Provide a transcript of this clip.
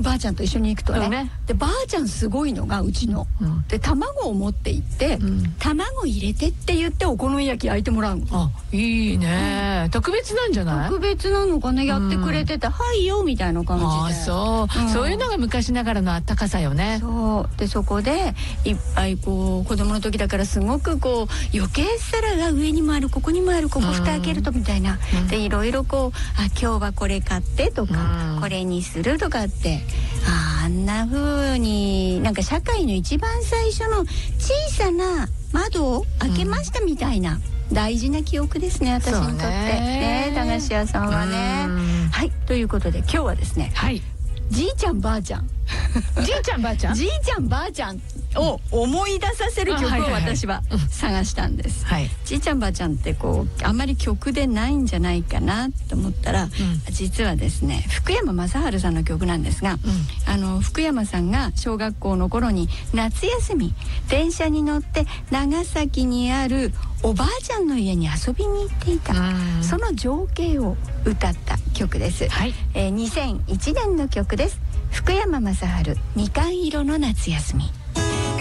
ばあちゃんと一緒に行くとね、でばあちゃんすごいのがうちの、で卵を持って行って、卵入れてって言ってお好み焼き焼いてもらうの。 あ、いいね、特別なんじゃない？ 特別なのかね、やってくれてて、はいよみたいな感じで。 あ、そう、そういうのが昔ながらのあったかさよね。 そうで、そこでいっぱいこう子供の時だからすごくこう余計皿が上にもある、ここにもある、ここ蓋開けるとみたいな、でいろいろこう、あ、今日はこれ買ってとか、これにするとかって、あんな風になんか社会の一番最初の小さな窓を開けましたみたいな、大事な記憶ですね、私にとってね、駄菓子屋さんはね。はい、ということで今日はですね、 はい、 じいちゃんばあちゃんじいちゃんばあちゃんじいちゃんばあちゃんを思い出させる曲を私は探したんです。じいちゃんばあちゃんってこうあんまり曲でないんじゃないかなと思ったら、実はですね福山雅治さんの曲なんですが、福山さんが小学校の頃に夏休み電車に乗って長崎にあるおばあちゃんの家に遊びに行っていた、その情景を歌った曲です。2001年の曲です。福山雅治、みかん色の夏休み。